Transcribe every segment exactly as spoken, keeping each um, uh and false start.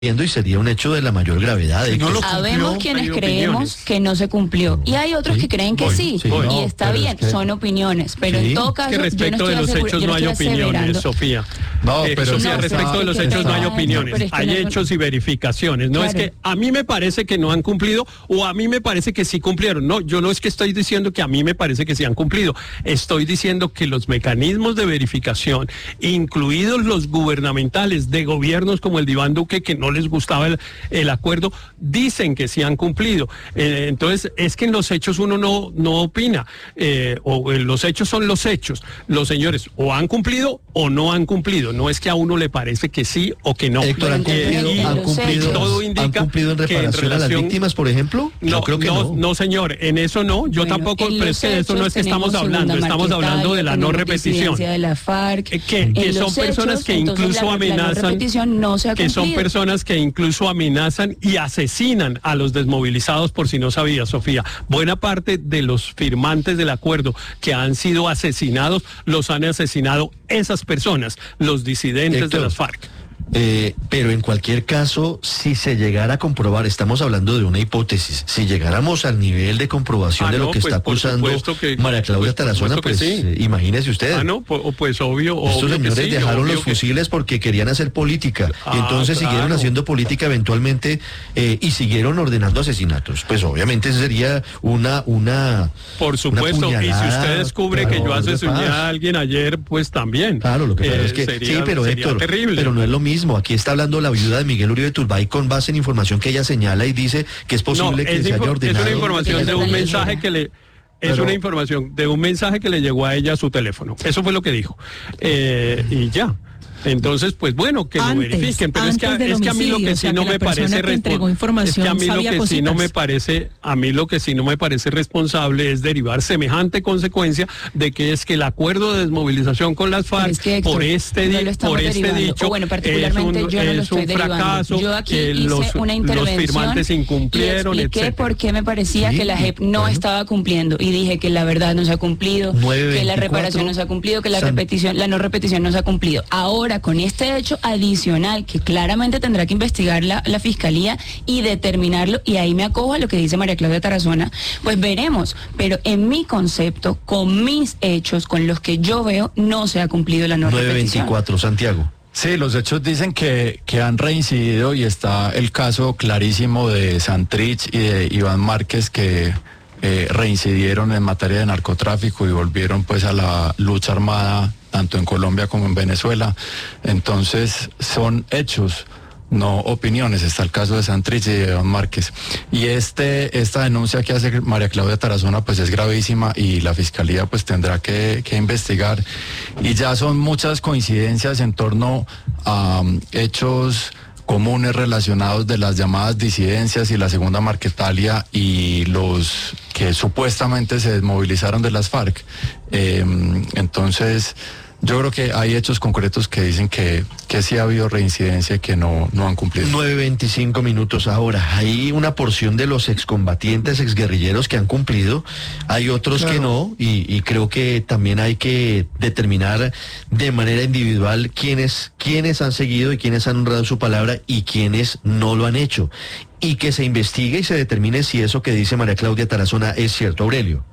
y sería un hecho de la mayor gravedad. Si no lo Habemos quienes creemos que no se cumplió y hay otros Sí, que creen que voy, sí, sí, y no, está pero bien, es que- son opiniones, pero Sí. en todo caso Que yo no respecto estoy de los asegura- hechos yo no hay estoy opiniones, aseverando. Sofía. No, Eh, pero Sofía, no, respecto pero de los es que hechos no hay está- opiniones, pero es que hay no son- hechos y verificaciones. No es Claro. que a mí me parece que no han cumplido o a mí me parece que sí cumplieron. No, yo no es que estoy diciendo que a mí me parece que sí han cumplido. Estoy diciendo que los mecanismos de verificación, incluidos los gubernamentales de gobiernos como el de Iván Duque, que no les gustaba el, el acuerdo, dicen que sí han cumplido. Eh, entonces, es que en los hechos uno no, no opina. Eh, o en los hechos son los hechos. Los señores o han cumplido o no han cumplido. No es que a uno le parece que sí o que no. Héctor, ¿han Pero cumplido, entonces, han los cumplido, hechos- todo ¿han indica cumplido en que en reparación a las relación- víctimas, por ejemplo? No, Yo creo que no, no. no, señor, en eso no, yo Bueno, tampoco, en pero los es que de eso no hechos es que estamos tenemos hablando, segunda estamos hablando de la no tenemos repetición. disidencia de la FARC. Eh, Que, En que son los personas hechos, que entonces, incluso la- la no amenazan, repetición no se ha que son cumplido. personas que incluso amenazan y asesinan a los desmovilizados, por si no sabía, Sofía. Buena parte de los firmantes del acuerdo que han sido asesinados, los han asesinado esas personas, los disidentes Héctor, de las FARC. Eh, pero en cualquier caso, si se llegara a comprobar, estamos hablando de una hipótesis, si llegáramos al nivel de comprobación Ah, de lo no, que pues, está por acusando supuesto que- María Claudia pues, por Tarazona, supuesto que pues sí. eh, imagínese usted. Ah, no, pues, pues obvio, Estos obvio que señores sí, dejaron obvio los que- fusiles porque querían hacer política y Ah, entonces siguieron claro. haciendo política eventualmente eh, y siguieron ordenando asesinatos. Pues obviamente esa sería una una Por supuesto, una y si puñalada usted descubre para que yo orden de asesiné paz. a alguien ayer, pues también. Claro, lo que pasa Eh, es que sería- sí, pero sería Héctor, terrible. pero no es lo mismo. Aquí está hablando la viuda de Miguel Uribe Turbay con base en información que ella señala y dice que es posible No, que es, se haya info- es ordenado. una información de un Ella mensaje está que le... Es Pero- una información de un mensaje que le llegó a ella a su teléfono. Eso fue lo que dijo. Eh, y ya. Entonces, pues bueno, que Antes, lo verifiquen. Pero es que, antes del es que a mí lo homicidio, que o sea, sí no que la me persona parece que entregó respon- información es que a mí lo sabía que sí no cositas. me parece, a mí lo que sí no me parece responsable es derivar semejante consecuencia de que es que el acuerdo de desmovilización con las FARC Pero es que, Héctor, por este no di- lo estamos por este derivando. dicho O bueno, particularmente es un, yo no lo es estoy un derivando. fracaso. Yo aquí que hice los, una los intervención firmantes incumplieron, y expliqué etcétera. por qué me parecía Sí, que la J E P no bueno. estaba cumpliendo y dije que la verdad no se ha cumplido, nueve que la veinticuatro, reparación no se ha cumplido, que la San- repetición, la no repetición no se ha cumplido. Ahora, con este hecho adicional que claramente tendrá que investigar la, la fiscalía y determinarlo, y ahí me acojo a lo que dice María Claudia Tarazona, pues veremos, pero en mi concepto, con mis hechos, con los que yo veo, no se ha cumplido la no nueve repetición. veinticuatro, Santiago. Sí, los hechos dicen que, que han reincidido y está el caso clarísimo de Santrich y de Iván Márquez que eh, reincidieron en materia de narcotráfico y volvieron pues a la lucha armada tanto en Colombia como en Venezuela. Entonces son hechos, no opiniones. Está el caso de Santrich y de Iván Márquez. Y este, esta denuncia que hace María Claudia Tarazona pues es gravísima y la fiscalía pues tendrá que, que investigar. Y ya son muchas coincidencias en torno a um, hechos comunes relacionados de las llamadas disidencias y la segunda Marquetalia y los que supuestamente se desmovilizaron de las FARC. Eh, entonces... Yo creo que hay hechos concretos que dicen que, que sí ha habido reincidencia y que no, no han cumplido. nueve veinticinco minutos ahora. Hay una porción de los excombatientes, exguerrilleros que han cumplido, hay otros Claro. que no, y, y creo que también hay que determinar de manera individual quiénes, quiénes han seguido y quiénes han honrado su palabra y quiénes no lo han hecho. Y que se investigue y se determine si eso que dice María Claudia Tarazona es cierto. Aurelio.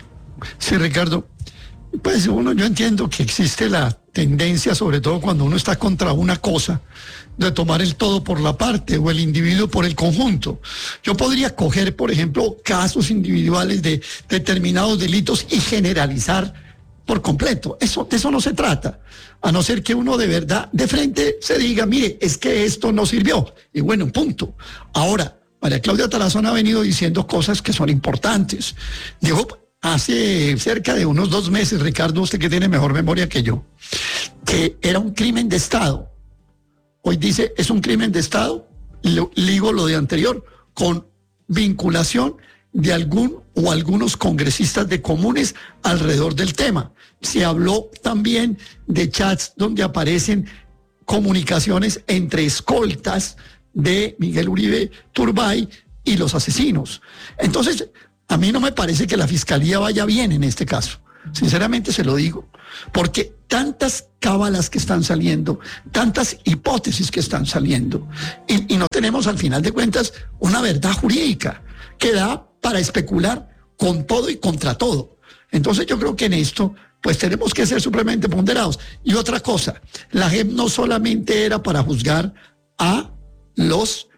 Sí, Ricardo. Pues uno, yo entiendo que existe la tendencia, sobre todo cuando uno está contra una cosa, de tomar el todo por la parte o el individuo por el conjunto. Yo podría coger, por ejemplo, casos individuales de determinados delitos y generalizar por completo. Eso, de eso no se trata. A no ser que uno de verdad, de frente, se diga, mire, es que esto no sirvió. Y bueno, punto. Ahora, María Claudia Tarazona ha venido diciendo cosas que son importantes. Dijo hace cerca de unos dos meses, Ricardo, usted que tiene mejor memoria que yo, que era un crimen de Estado. Hoy dice, es un crimen de Estado, lo, ligo lo de anterior, con vinculación de algún o algunos congresistas de comunes alrededor del tema. Se habló también de chats donde aparecen comunicaciones entre escoltas de Miguel Uribe Turbay y los asesinos. Entonces, a mí no me parece que la fiscalía vaya bien en este caso. sinceramente se lo digo, porque tantas cábalas que están saliendo, tantas hipótesis que están saliendo, y, y no tenemos al final de cuentas una verdad jurídica que da para especular con todo y contra todo. Entonces yo creo que en esto pues tenemos que ser supremamente ponderados. Y otra cosa, la J E P no solamente era para juzgar a los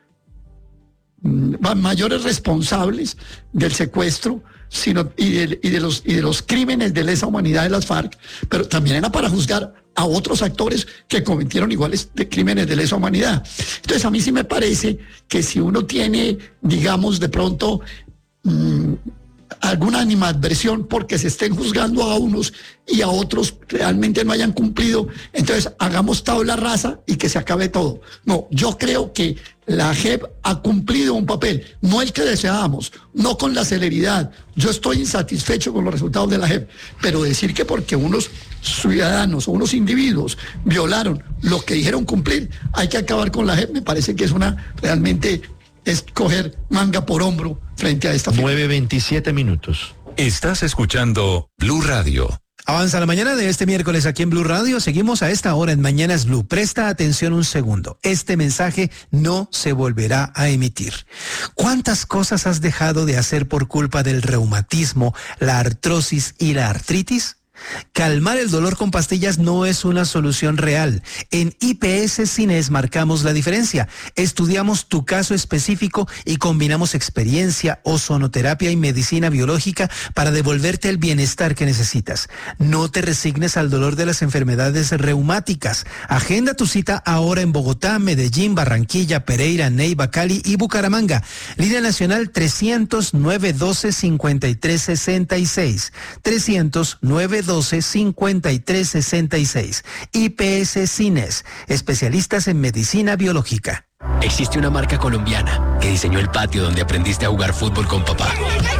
mayores responsables del secuestro sino, y, de, y, de los, y de los crímenes de lesa humanidad de las FARC, pero también era para juzgar a otros actores que cometieron iguales de crímenes de lesa humanidad. Entonces a mí sí me parece que si uno tiene, digamos, de pronto mmm, alguna animadversión porque se estén juzgando a unos y a otros realmente no hayan cumplido, entonces hagamos tabla rasa y que se acabe todo. No, yo creo que la J E P ha cumplido un papel, no el que deseábamos, no con la celeridad. Yo estoy insatisfecho con los resultados de la J E P, pero decir que porque unos ciudadanos o unos individuos violaron lo que dijeron cumplir, hay que acabar con la J E P, me parece que es una realmente es coger manga por hombro frente a esta nueve veintisiete minutos. Estás escuchando Blue Radio. Avanza la mañana de este miércoles aquí en Blue Radio. Seguimos a esta hora en Mañanas Blue. Presta atención un segundo. Este mensaje no se volverá a emitir. ¿Cuántas cosas has dejado de hacer por culpa del reumatismo, la artrosis y la artritis? Calmar el dolor con pastillas no es una solución real. En I P S Cines marcamos la diferencia. Estudiamos tu caso específico y combinamos experiencia, ozonoterapia y medicina biológica para devolverte el bienestar que necesitas. No te resignes al dolor de las enfermedades reumáticas. Agenda tu cita ahora en Bogotá, Medellín, Barranquilla, Pereira, Neiva, Cali y Bucaramanga. Línea nacional trescientos nueve doce cincuenta y tres sesenta y seis. trescientos nueve doce cincuenta y tres sesenta y seis. I P S Cines, especialistas en medicina biológica. Existe una marca colombiana que diseñó el patio donde aprendiste a jugar fútbol con papá.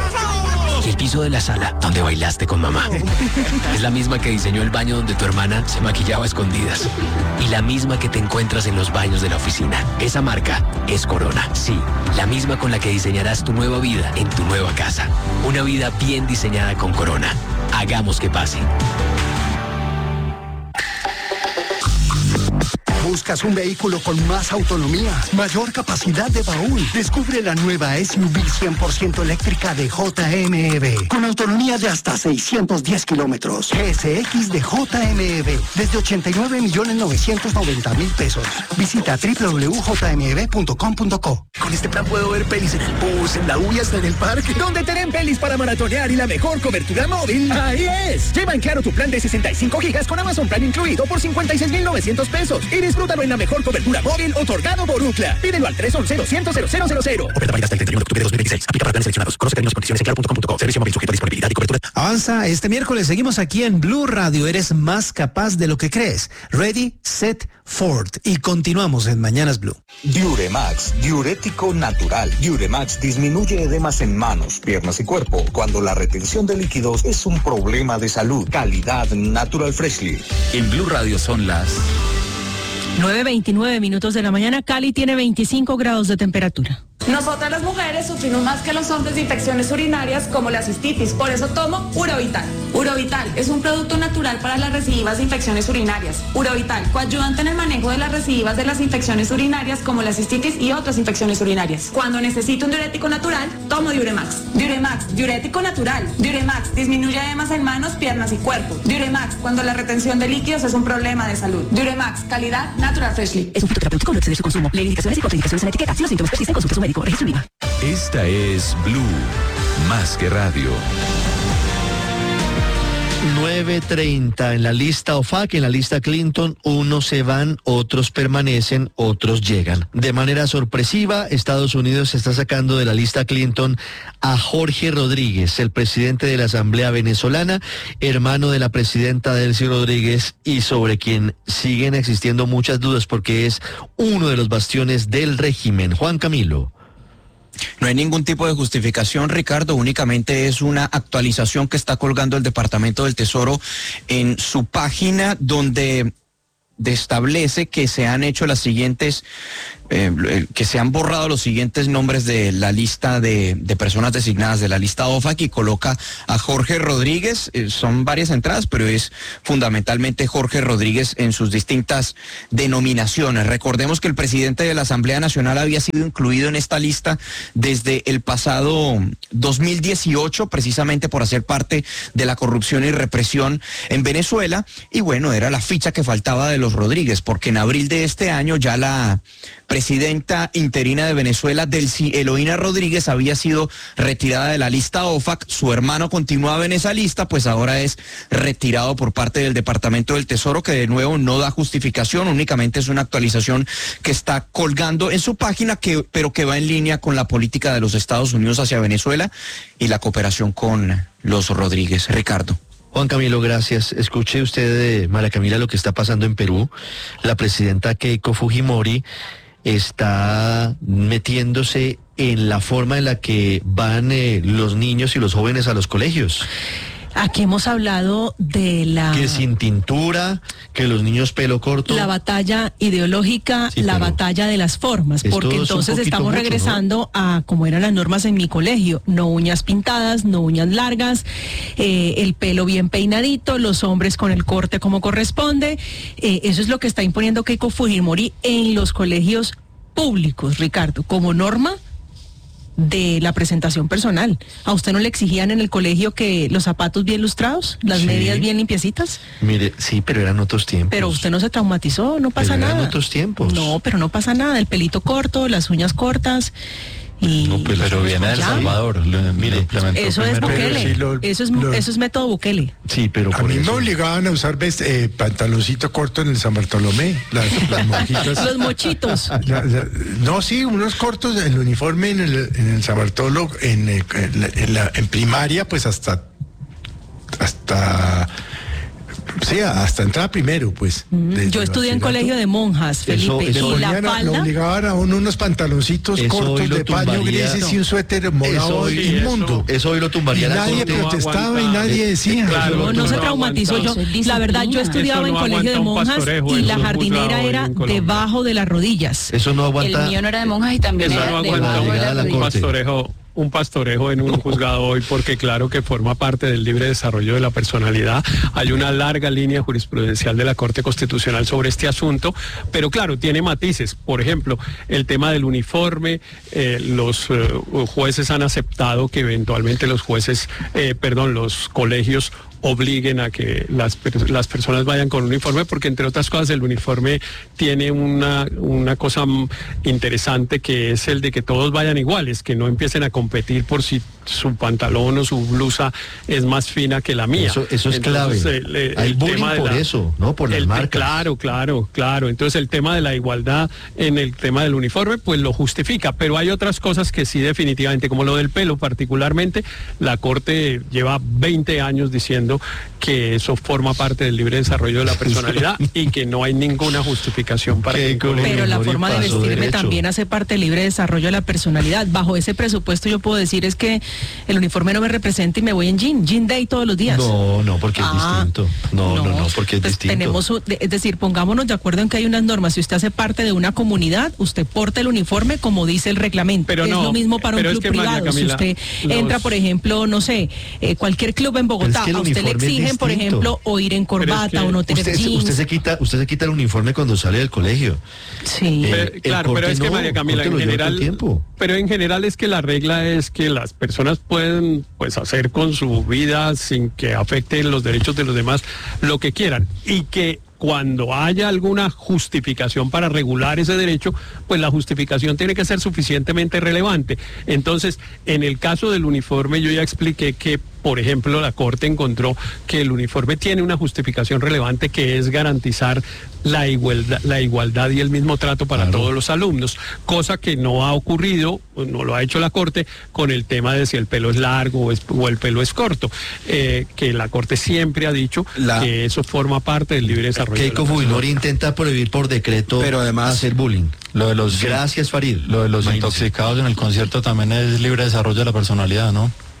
Y el piso de la sala donde bailaste con mamá. Es la misma que diseñó el baño donde tu hermana se maquillaba a escondidas. Y la misma que te encuentras en los baños de la oficina. Esa marca es Corona. Sí, la misma con la que diseñarás tu nueva vida en tu nueva casa. Una vida bien diseñada con Corona. Hagamos que pase. ¿Buscas un vehículo con más autonomía, mayor capacidad de baúl? Descubre la nueva S U V cien por ciento eléctrica de J M E con autonomía de hasta seiscientos diez kilómetros. G S X de J M E desde ochenta y nueve millones novecientos noventa mil pesos. Visita doble u doble u doble u punto j m e b punto com punto co. Con este plan puedo ver pelis en el bus, en la U y hasta en el parque. ¿Dónde tienen pelis para maratonear y la mejor cobertura móvil? ¡Ahí es! Lleva en Claro tu plan de sesenta y cinco gigas con Amazon Prime incluido por cincuenta y seis mil novecientos pesos. Y disfrútalo en la mejor cobertura móvil otorgado por Ookla. Pídelo al tres once doscientos cero cero cero cero. Oferta válida hasta el treinta y uno de octubre de dos mil veintiséis. Aplica para planes seleccionados. Conoce términos y condiciones en claro punto com punto co. Servicio móvil sujeto a disponibilidad y cobertura. Avanza este miércoles. Seguimos aquí en Blue Radio. Eres más capaz de lo que crees. Ready, set, Ford. Y continuamos en Mañanas Blue. Diuremax, diurético natural. Diuremax disminuye edemas en manos, piernas y cuerpo cuando la retención de líquidos es un problema de salud. Calidad Natural Freshly. En Blue Radio son las nueve veintinueve minutos de la mañana. Cali tiene veinticinco grados de temperatura. Nosotras las mujeres sufrimos más que los hombres de infecciones urinarias como la cistitis, por eso tomo Urovital. Urovital es un producto natural para las recidivas de infecciones urinarias. Urovital, coayudante en el manejo de las recidivas de las infecciones urinarias como la cistitis y otras infecciones urinarias. Cuando necesito un diurético natural, tomo Diuremax. Diuremax, diurético natural. Diuremax, disminuye edemas en manos, piernas y cuerpo. Diuremax, cuando la retención de líquidos es un problema de salud. Diuremax, calidad Natural Freshly. Es un fitoterapéutico, no exceder su consumo. Lee indicaciones y contraindicaciones en la etiqueta. Si los síntomas persisten, consulte a su médico. Registro I V A. Esta es Blue, más que radio. nueve treinta en la lista O F A C, en la lista Clinton, unos se van, otros permanecen, otros llegan. De manera sorpresiva, Estados Unidos está sacando de la lista Clinton a Jorge Rodríguez, el presidente de la Asamblea Venezolana, hermano de la presidenta Delcy Rodríguez, y sobre quien siguen existiendo muchas dudas porque es uno de los bastiones del régimen. Juan Camilo. No hay ningún tipo de justificación, Ricardo, únicamente es una actualización que está colgando el Departamento del Tesoro en su página donde establece que se han hecho las siguientes eh, que se han borrado los siguientes nombres de la lista de, de personas designadas de la lista O F A C y coloca a Jorge Rodríguez. Eh, son varias entradas, pero es fundamentalmente Jorge Rodríguez en sus distintas denominaciones. Recordemos que el presidente de la Asamblea Nacional había sido incluido en esta lista desde el pasado dos mil dieciocho, precisamente por hacer parte de la corrupción y represión en Venezuela, y bueno, era la ficha que faltaba de los Rodríguez, porque en abril de este año ya la presidenta interina de Venezuela, Delcy Eloína Rodríguez, había sido retirada de la lista O F A C, su hermano continuaba en esa lista, pues ahora es retirado por parte del Departamento del Tesoro, que de nuevo no da justificación, únicamente es una actualización que está colgando en su página, que, pero que va en línea con la política de los Estados Unidos hacia Venezuela y la cooperación con los Rodríguez. Ricardo. Juan Camilo, gracias. Escuche usted, María Camila, lo que está pasando en Perú. La presidenta Keiko Fujimori está metiéndose en la forma en la que van eh, los niños y los jóvenes a los colegios. Aquí hemos hablado de la... Que sin tintura, que los niños pelo corto. La batalla ideológica, sí, la batalla de las formas, porque entonces estamos mucho, regresando, ¿no?, a como eran las normas en mi colegio. No uñas pintadas, no uñas largas, eh, el pelo bien peinadito, los hombres con el corte como corresponde. Eh, eso es lo que está imponiendo Keiko Fujimori en los colegios públicos, Ricardo, como norma de la presentación personal. ¿A usted no le exigían en el colegio que los zapatos bien lustrados, las sí. medias bien limpiecitas? Mire, sí, pero eran otros tiempos. Pero usted no se traumatizó, no pasa pero nada. Eran otros tiempos. No, pero no pasa nada, el pelito corto, las uñas cortas. Y no, pues, pero viene de El Salvador. Lo, mire, lo eso es Bukele. Sí, lo, eso, es, lo, eso es método Bukele. Sí, pero a mí eso me obligaban a usar ves, eh, pantaloncito corto en el San Bartolomé. Las, las monjitas. Los mochitos. La, la, no, sí, unos cortos. El uniforme en el, en el San Bartolo, en, en, en, la, en primaria, pues hasta hasta sí, hasta entrar primero, pues. Mm, yo estudié en colegio de monjas, Felipe, eso, eso y la falda... Lo obligaban a uno unos pantaloncitos eso cortos de paño grises no. y un suéter morado eso, inmundo. Eso, eso hoy lo tumbaría y la nadie corte. protestaba no y nadie decía. Claro, no, no se traumatizó yo. La verdad, yo estudiaba en colegio de monjas y la jardinera era debajo de las rodillas. Eso no aguanta. El mío no era de monjas y también eso era no debajo de las rodillas. Pastorejo. Un pastorejo en un juzgado hoy, porque claro que forma parte del libre desarrollo de la personalidad. Hay una larga línea jurisprudencial de la Corte Constitucional sobre este asunto, pero claro, tiene matices. Por ejemplo, el tema del uniforme, eh, los eh, jueces han aceptado que eventualmente los jueces, eh, perdón, los colegios obliguen a que las, las personas vayan con uniforme, porque entre otras cosas el uniforme tiene una, una cosa interesante, que es el de que todos vayan iguales, que no empiecen a competir por si su pantalón o su blusa es más fina que la mía. Eso, eso es Entonces, clave. El, el, Hay el bullying tema de por la, eso, ¿no? Por las marcas. Claro, claro, claro. Entonces el tema de la igualdad en el tema del uniforme, pues lo justifica, pero hay otras cosas que sí definitivamente, como lo del pelo particularmente, la Corte lleva veinte años diciendo que eso forma parte del libre desarrollo de la personalidad y que no hay ninguna justificación para que... Pero la forma de vestirme derecho. también hace parte del libre desarrollo de la personalidad. Bajo ese presupuesto yo puedo decir es que el uniforme no me representa y me voy en jean, jean day todos los días. No, no, porque ah, es distinto. No, no, no, no porque es pues distinto. Tenemos, es decir, pongámonos de acuerdo en que hay unas normas. Si usted hace parte de una comunidad, usted porta el uniforme como dice el reglamento. Pero es no, lo mismo para un club es que, privado. Camila, si usted los... entra, por ejemplo, no sé, eh, cualquier club en Bogotá, es que a usted le exigen, por ejemplo, o ir en corbata es que o no tener usted, jeans. Usted se quita, usted se quita el uniforme cuando sale del colegio. Sí. Eh, pero, claro, pero es que no, María Camila, en general, pero en general es que la regla es que las personas pueden pues hacer con su vida sin que afecten los derechos de los demás lo que quieran, y que cuando haya alguna justificación para regular ese derecho, pues la justificación tiene que ser suficientemente relevante. Entonces, en el caso del uniforme, yo ya expliqué que, por ejemplo, la Corte encontró que el uniforme tiene una justificación relevante, que es garantizar la igualdad, la igualdad y el mismo trato para claro. todos los alumnos, cosa que no ha ocurrido, no lo ha hecho la Corte con el tema de si el pelo es largo o, es, o el pelo es corto, eh, que la Corte siempre ha dicho la... que eso forma parte del libre desarrollo. Keiko Fujimori intenta prohibir por decreto, pero además hacer bullying. Lo de los Gracias, Farid. Lo de los Imagínese. intoxicados en el concierto también es libre desarrollo de la personalidad, ¿no?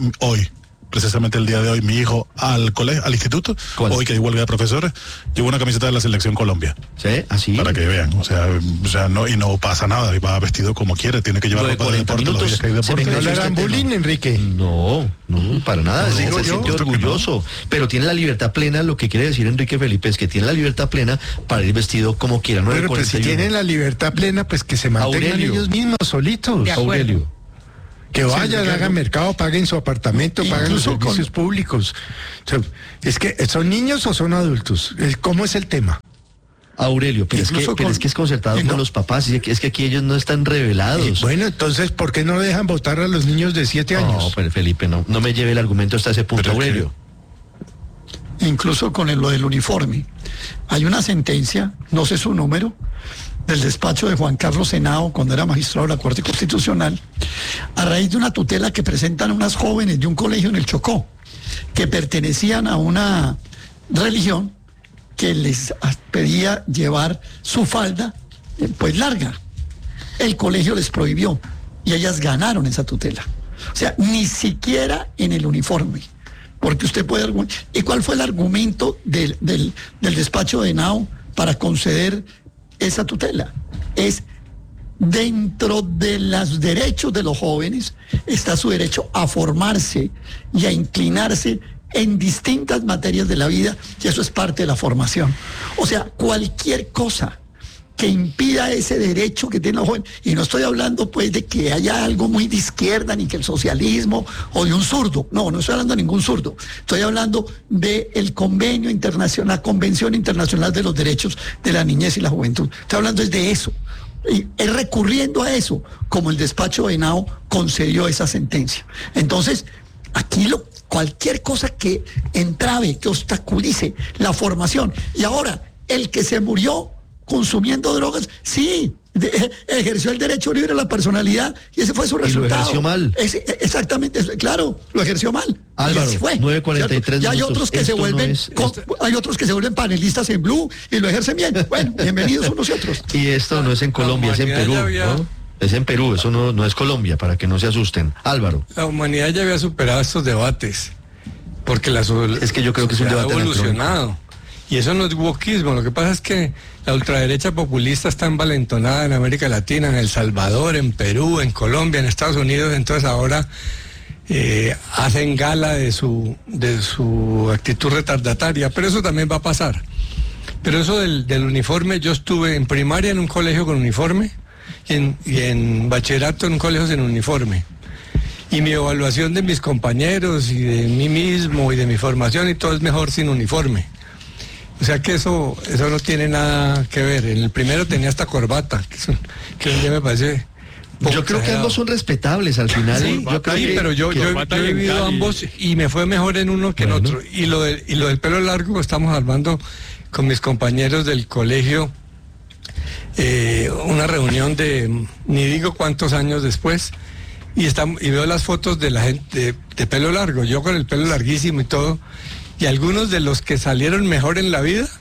hoy. precisamente el día de hoy mi hijo al colegio, al instituto, ¿Cuál? Hoy que hay huelga de profesores, llevo una camiseta de la Selección Colombia. ¿Sí? ¿Así? Para que vean, o sea, o sea no, y no pasa nada, y va vestido como quiere, tiene que llevar Lo de ropa de deporte los días que hay deporte. ¿No le dan bullying, Enrique? No, no, para nada, No, se digo yo, siente creo que orgulloso, pero tiene la libertad plena, lo que quiere decir Enrique Felipe es que tiene la libertad plena para ir vestido como quiera. Pero pues si tienen la libertad plena, pues que se mantengan Aurelio. ellos mismos solitos. De acuerdo. Aurelio. Que vayan, Sí, hagan mercado, paguen su apartamento, paguen los Incluso con- servicios públicos. O sea, es que, ¿son niños o son adultos? ¿Cómo es el tema? Aurelio, pero, es que, Incluso pero con- es que es concertado y no- con los papás, y es que aquí ellos no están revelados. Y bueno, entonces, ¿por qué no dejan votar a los niños de siete No, años? pero Felipe, no, no me lleve el argumento hasta ese punto, Pero es que- Aurelio. Incluso con el- lo del uniforme. Hay una sentencia, no sé su número, del despacho de Juan Carlos Henao, cuando era magistrado de la Corte Constitucional, a raíz de una tutela que presentan unas jóvenes de un colegio en el Chocó, que pertenecían a una religión que les pedía llevar su falda, eh, pues larga. El colegio les prohibió y ellas ganaron esa tutela. O sea, ni siquiera en el uniforme. Porque usted puede argu- ¿Y cuál fue el argumento del, del, del despacho de Henao para conceder esa tutela? Es dentro de los derechos de los jóvenes está su derecho a formarse y a inclinarse en distintas materias de la vida, y eso es parte de la formación. O sea, cualquier cosa que impida ese derecho que tiene los jóvenes, y no estoy hablando pues de que haya algo muy de izquierda, ni que el socialismo, o de un zurdo, no, no estoy hablando de ningún zurdo, estoy hablando del convenio internacional, la Convención Internacional de los Derechos de la Niñez y la Juventud, estoy hablando es de eso, y es recurriendo a eso, como el despacho de Henao concedió esa sentencia. Entonces, aquí lo, cualquier cosa que entrave, que obstaculice la formación, y ahora, el que se murió consumiendo drogas, sí, de, ejerció el derecho libre a la personalidad y ese fue su Y lo resultado. ejerció mal. Ese- exactamente, eso- claro, lo ejerció mal. Álvaro, Y así fue, nueve cuarenta y tres ¿cierto? Y hay minutos. otros que se Esto no vuelven, es- con- hay otros que se vuelven panelistas en Blue y lo ejercen bien. Bueno, bienvenidos unos y otros. Y esto no es en Colombia, es en humanidad Perú, ya había- ¿no? Es en Perú, eso no, no es Colombia, para que no se asusten. Álvaro. La humanidad ya había superado estos debates, porque la so- Es que yo creo que es un sociedad ha debate evolucionado. Y eso no es wokismo, lo que pasa es que la ultraderecha populista está envalentonada en América Latina, en El Salvador, en Perú, en Colombia, en Estados Unidos, entonces ahora eh, hacen gala de su, de su actitud retardataria, pero eso también va a pasar. Pero eso del, del uniforme, yo estuve en primaria en un colegio con uniforme y en, y en bachillerato en un colegio sin uniforme. Y mi evaluación de mis compañeros y de mí mismo y de mi formación y todo es mejor sin uniforme. O sea que eso, eso no tiene nada que ver. En el primero tenía hasta corbata, que, es un- que un día me parece... poco Yo creo que exagerado. ambos son respetables al final. Sí, yo creo sí, que- pero yo, que- yo, corbata yo he y en vivido Cali. ambos y me fue mejor en uno que en Bueno. otro. Y lo, del, y lo del pelo largo, estamos hablando con mis compañeros del colegio, eh, una reunión de ni digo cuántos años después, y, estamos, y veo las fotos de la gente de, de pelo largo, yo con el pelo larguísimo y todo, y algunos de los que salieron mejor en la vida,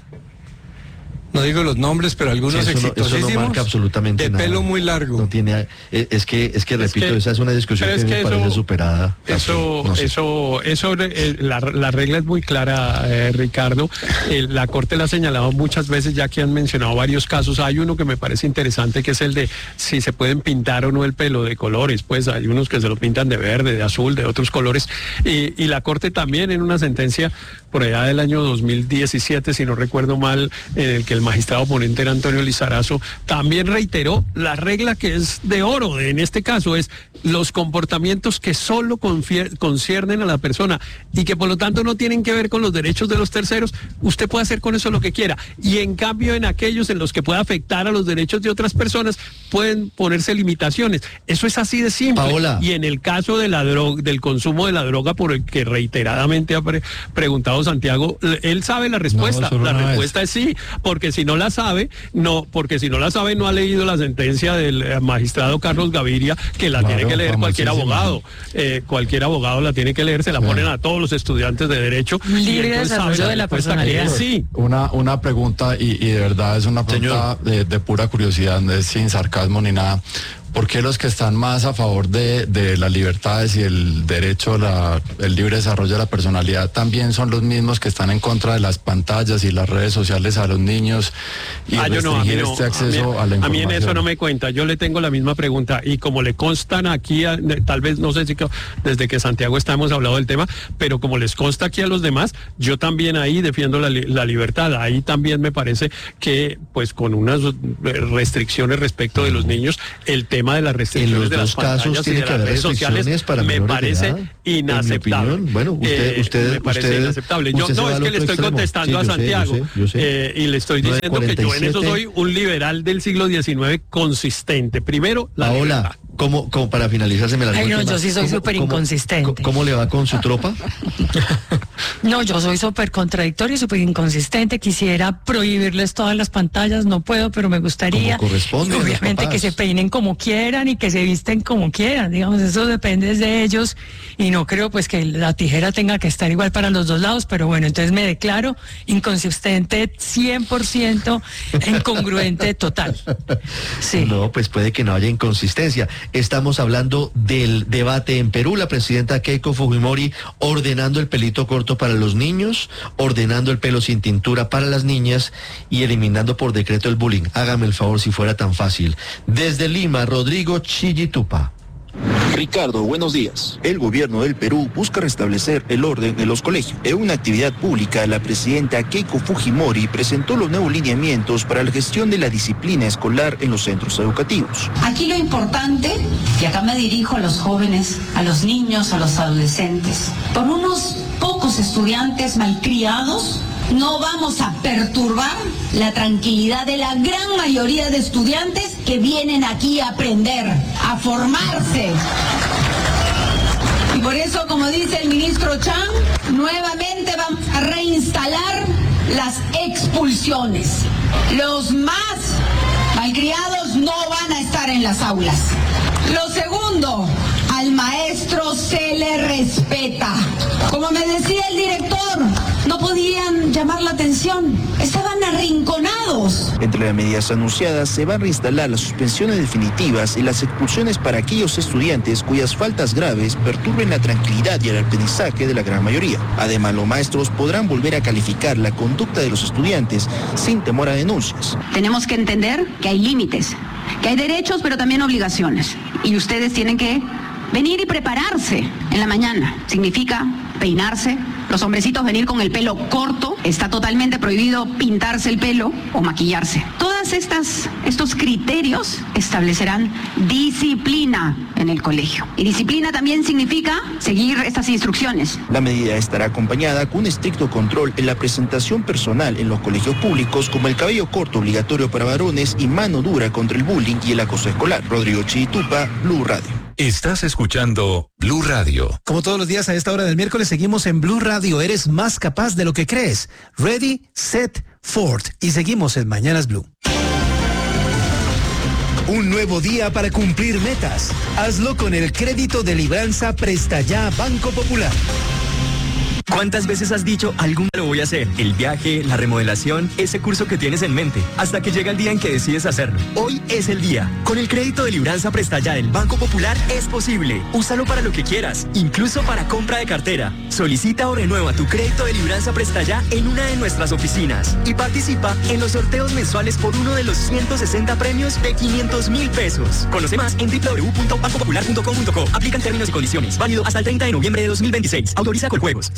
no digo los nombres, pero algunos Sí, eso no- eso no exitosísimos, marca absolutamente de nada. pelo muy largo. No tiene, eh, es que, es que repito, que- esa es una discusión pero que, es me que parece eso- superada. Eso, No sé. eso, eso, eh, la, la regla es muy clara, eh, Ricardo. Eh, la Corte la ha señalado muchas veces, ya que han mencionado varios casos. Hay uno que me parece interesante, que es el de si se pueden pintar o no el pelo de colores. Pues hay unos que se lo pintan de verde, de azul, de otros colores. Y, y la Corte también en una sentencia por allá del año dos mil diecisiete, si no recuerdo mal, en el que el magistrado ponente era Antonio Lizarazo, también reiteró la regla que es de oro, en este caso es los comportamientos que solo confier- conciernen a la persona y que por lo tanto no tienen que ver con los derechos de los terceros. Usted puede hacer con eso lo que quiera, y en cambio en aquellos en los que pueda afectar a los derechos de otras personas pueden ponerse limitaciones. Eso es así de simple. Paola. Y en el caso de la droga, del consumo de la droga, por el que reiteradamente ha pre- preguntado Santiago, él sabe la respuesta. solo la una vez. respuesta es sí, porque si no la sabe, no, porque si no la sabe, no ha leído la sentencia del eh, magistrado Carlos Gaviria, que la Claro, tiene que leer cualquier famosísima. abogado. Eh, cualquier abogado la tiene que leer, se la Sí. ponen a todos los estudiantes de derecho. Un y libre entonces desarrollo sabe de la respuesta que personalidad. es sí. Una, una pregunta, y, y de verdad es una pregunta de, de pura curiosidad, no es sin sarcasmo ni nada. ¿por qué los que están más a favor de, de las libertades y el derecho a la, el libre desarrollo de la personalidad también son los mismos que están en contra de las pantallas y las redes sociales a los niños y ah, yo no, a mí no, este acceso a, mí, a la información? A mí en eso no me cuenta, yo le tengo la misma pregunta y como le constan aquí, a, tal vez no sé si que, desde que Santiago está hemos hablado del tema, pero como les consta aquí a los demás, yo también ahí defiendo la, la libertad, ahí también me parece que pues con unas restricciones respecto de los niños, el tema de las restricciones en los de las dos casos pantallas y tiene de que las haber redes sociales para me parece edad, inaceptable. En mi opinión, bueno, usted, eh, usted, me parece usted, inaceptable. Yo, usted no, es que le estoy extremo. contestando sí, a Santiago sé, yo sé, yo sé. Eh, y le estoy nueve diciendo que yo en eso cuarenta y siete. soy un liberal del siglo diecinueve consistente. Primero, la Paola, libertad. ¿cómo, cómo para finalizar se me la Ay, no, última, yo sí soy ¿cómo- súper cómo- inconsistente. ¿cómo, cómo le va con su tropa? No, yo soy súper contradictorio y súper inconsistente. Quisiera prohibirles todas las pantallas, no puedo, pero me gustaría. Como corresponde, Y obviamente los que se peinen como quieran y que se visten como quieran. Digamos, eso depende de ellos y no creo pues que la tijera tenga que estar igual para los dos lados, pero bueno, entonces me declaro inconsistente cien por ciento, incongruente total. Sí. No, pues puede que no haya inconsistencia. Estamos hablando del debate en Perú, la presidenta Keiko Fujimori ordenando el pelito corto para los niños, ordenando el pelo sin tintura para las niñas y eliminando por decreto el bullying. Hágame el favor si fuera tan fácil. Desde Lima, Rodrigo Chillitupa. Ricardo, buenos días. El gobierno del Perú busca restablecer el orden en los colegios. En una actividad pública, la presidenta Keiko Fujimori presentó los nuevos lineamientos para la gestión de la disciplina escolar en los centros educativos. Aquí lo importante, y acá me dirijo a los jóvenes, a los niños, a los adolescentes, por unos pocos estudiantes malcriados, no vamos a perturbar la tranquilidad de la gran mayoría de estudiantes que vienen aquí a aprender, a formarse. Y por eso, como dice el ministro Chan, nuevamente vamos a reinstalar las expulsiones. Los más malcriados no van a estar en las aulas. Lo segundo, al maestro se le respeta. Como me decía el director, no podían llamar la atención, estaban arrinconados. Entre las medidas anunciadas se van a reinstalar las suspensiones definitivas y las expulsiones para aquellos estudiantes cuyas faltas graves perturben la tranquilidad y el aprendizaje de la gran mayoría. Además, los maestros podrán volver a calificar la conducta de los estudiantes sin temor a denuncias. Tenemos que entender que hay límites, que hay derechos pero también obligaciones. Y ustedes tienen que venir y prepararse en la mañana. Significa peinarse, los hombrecitos venir con el pelo corto, está totalmente prohibido pintarse el pelo o maquillarse. Todas estas estos criterios establecerán disciplina en el colegio. Y disciplina también significa seguir estas instrucciones. La medida estará acompañada con un estricto control en la presentación personal en los colegios públicos, como el cabello corto obligatorio para varones y mano dura contra el bullying y el acoso escolar. Rodrigo Chitupa, Blue Radio. Estás escuchando Blue Radio. Como todos los días a esta hora del miércoles seguimos en Blue Radio. Eres más capaz de lo que crees. Ready, set, forth. Y seguimos en Mañanas Blue. Un nuevo día para cumplir metas. Hazlo con el crédito de libranza Presta Ya Banco Popular. ¿Cuántas veces has dicho, algún día lo voy a hacer? El viaje, la remodelación, ese curso que tienes en mente, hasta que llega el día en que decides hacerlo. Hoy es el día. Con el crédito de libranza Presta Ya del Banco Popular es posible. Úsalo para lo que quieras, incluso para compra de cartera. Solicita o renueva tu crédito de libranza Presta Ya en una de nuestras oficinas y participa en los sorteos mensuales por uno de los ciento sesenta premios de quinientos mil pesos. Conoce más en w w w punto banco popular punto com punto co. Aplican términos y condiciones. Válido hasta el treinta de noviembre de dos mil veintiséis. Autoriza con juegos.